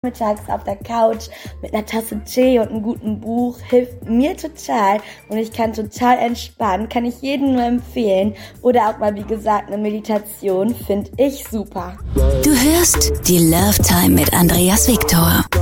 Mittags auf der Couch mit einer Tasse Tee und einem guten Buch hilft mir total und ich kann total entspannen, kann ich jedem nur empfehlen. Oder auch mal, wie gesagt, eine Meditation finde ich super. Du hörst die Love Time mit Andreas Victor.